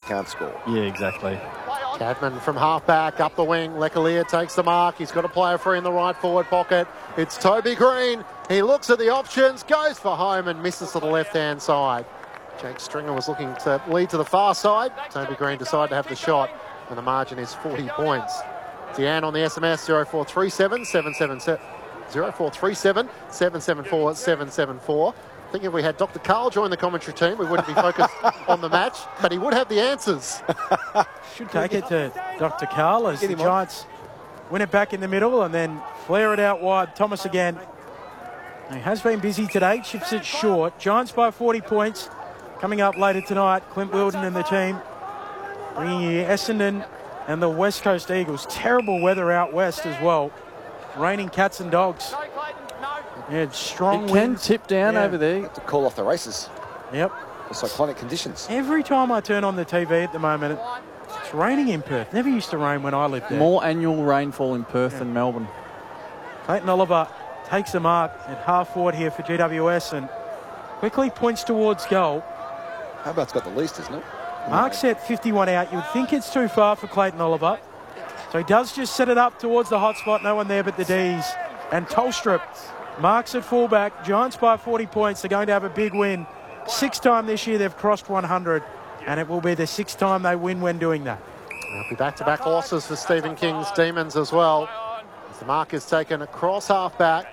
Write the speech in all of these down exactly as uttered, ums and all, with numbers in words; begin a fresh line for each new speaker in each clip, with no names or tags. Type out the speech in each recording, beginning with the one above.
can't score.
Yeah, exactly.
Cadman from half-back, up the wing. Lecalier takes the mark. He's got a player free in the right forward pocket. It's Toby Green. He looks at the options, goes for home and misses to the left-hand side. Jake Stringer was looking to lead to the far side. Toby Green decided to have the shot, and the margin is forty points. Deanne on the S M S, zero four three seven, seven seven seven, zero four three seven, seven seven four, seven seven four. I think if we had Doctor Carl join the commentary team, we wouldn't be focused on the match, but he would have the answers.
Should take it to Doctor Carl as the Giants win it back in the middle and then flare it out wide. Thomas again. He has been busy today, chips it short. Giants by forty points. Coming up later tonight, Clint Wilden and the team bringing you Essendon and the West Coast Eagles. Terrible weather out west as well. Raining cats and dogs. Yeah, strong
It
winds.
can tip down
Yeah.
over there.
To call off the races.
Yep.
The cyclonic conditions.
Every time I turn on the T V at the moment, it's raining in Perth. Never used to rain when I lived there.
More annual rainfall in Perth than Melbourne.
Clayton Oliver takes the mark at half forward here for G W S and quickly points towards goal.
How about's got the least, isn't it?
Mark set fifty-one out. You would think it's too far for Clayton Oliver. So he does just set it up towards the hot spot. No one there but the D's. And Tolstrup marks at fullback. Giants by forty points. They're going to have a big win. Sixth time this year they've crossed one hundred. And it will be the sixth time they win when doing that.
There'll be back-to-back losses for Stephen King's Demons as well. As the mark is taken across half-back.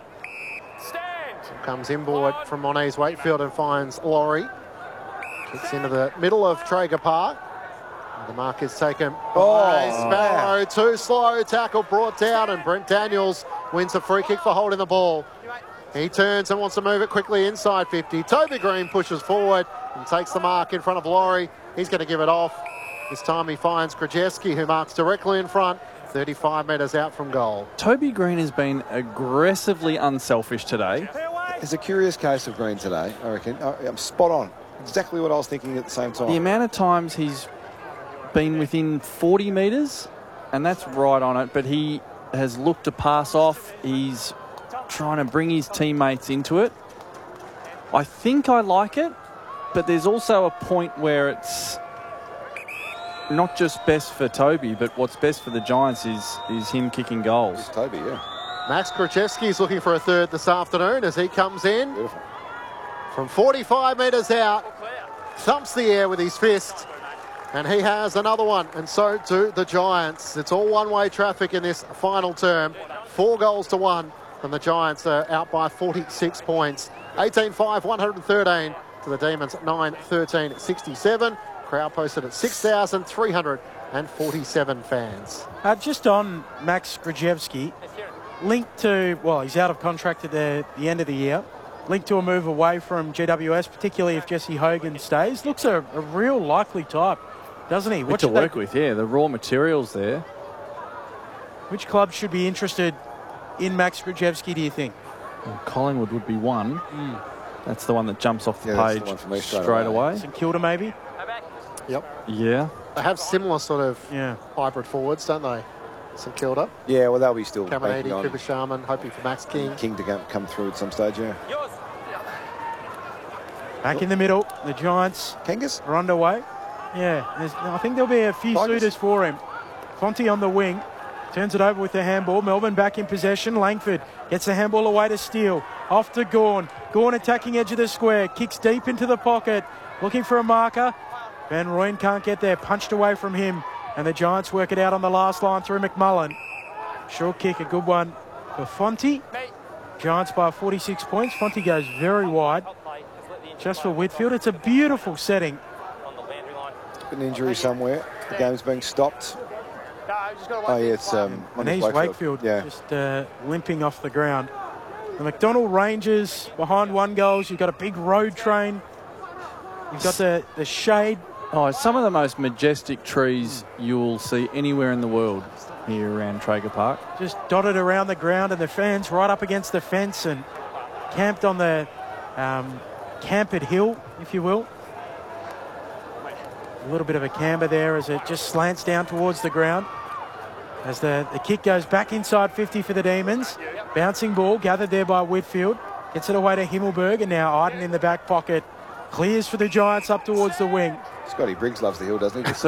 Comes inboard from Moniz Wakefield and finds Laurie. Kicks into the middle of Traeger Park. The mark is taken by
Oh,
Sparrow. Too slow. Tackle brought down, and Brent Daniels wins a free kick for holding the ball. He turns and wants to move it quickly inside fifty. Toby Green pushes forward and takes the mark in front of Laurie. He's going to give it off. This time he finds Krajewski, who marks directly in front, thirty-five metres out from goal.
Toby Green has been aggressively unselfish today.
It's a curious case of Green today, I reckon. I- I'm spot on. Exactly what I was thinking at the same time.
The amount of times he's been within forty metres, and that's right on it, but he has looked to pass off. He's trying to bring his teammates into it. I think I like it, but there's also a point where it's not just best for Toby, but what's best for the Giants is is him kicking goals.
It's Toby, yeah.
Max Krajewski is looking for a third this afternoon as he comes in.
Beautiful.
From forty-five metres out, thumps the air with his fist, and he has another one, and so do the Giants. It's all one-way traffic in this final term. Four goals to one, and the Giants are out by forty-six points. eighteen five, one hundred thirteen to the Demons, nine thirteen sixty-seven. Crowd posted at six thousand three hundred forty-seven fans.
Uh, just on Max Krajewski, linked to, well, he's out of contract at the, the end of the year. Linked to a move away from G W S, particularly if Jesse Hogan stays. Looks a, a real likely type, doesn't he?
What
What
to
should they-
work with, yeah. The raw materials there.
Which club should be interested in Max Krajewski, do you think?
Well, Collingwood would be one. That's the one that jumps off the
Yeah, that's the
page
one for me
straight,
straight
away.
away.
St Kilda, maybe?
Yep.
Yeah.
They have similar sort of
Yeah.
hybrid forwards, don't they? St Kilda,
Yeah, well, they'll be still
Caminiti,
banking on
Cooper Sharman, hoping for Max King.
King to come- come through at some stage, yeah.
Back in the middle, the Giants
Kangas?
are underway. Yeah, there's- I think there'll be a few
Tigers.
suitors for him. Fonte on the wing, turns it over with the handball. Melbourne back in possession. Langford gets the handball away to Steele. Off to Gawn. Gawn attacking edge of the square. Kicks deep into the pocket. Looking for a marker. Van Rooyen can't get there. Punched away from him. And the Giants work it out on the last line through McMullen. Short kick, a good one for Fonte. Giants by forty-six points. Fonte goes very wide. Just for Whitfield. It's a beautiful setting.
An injury somewhere. The game's being stopped. Oh, yeah, it's um,
And he's Wakefield
Yeah.
just uh, limping off the ground. The McDonald Rangers behind one goals. You've got a big road train. You've got the, the shade.
Oh, some of the most majestic trees you'll see anywhere in the world here around Traeger Park.
Just dotted around the ground, and the fans right up against the fence and camped on the um, campered hill, if you will. A little bit of a camber there as it just slants down towards the ground. As the, the kick goes back inside fifty for the Demons. Bouncing ball gathered there by Whitfield. Gets it away to Himmelberg, and now Arden in the back pocket. Clears for the Giants up towards the wing.
Scotty Briggs loves the hill, doesn't he?